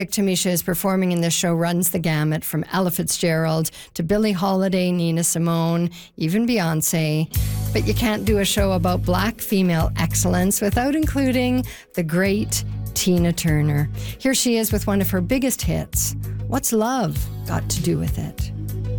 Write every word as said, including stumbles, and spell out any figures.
Tamisha is performing in this show runs the gamut from Ella Fitzgerald to Billie Holiday, Nina Simone, even Beyonce. But you can't do a show about Black female excellence without including the great Tina Turner. Here she is with one of her biggest hits, What's Love Got to Do with It?